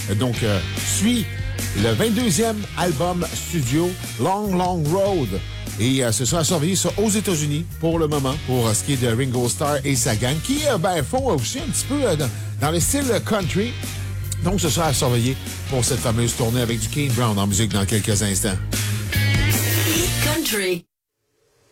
suit le 22e album studio Long Long Road. Et ce sera surveillé aux États-Unis pour le moment, pour ce qui est de Ringo Starr et sa gang, qui font aussi un petit peu dans le style country. Donc, ce sera à surveiller pour cette fameuse tournée avec du Kane Brown en musique dans quelques instants. Country.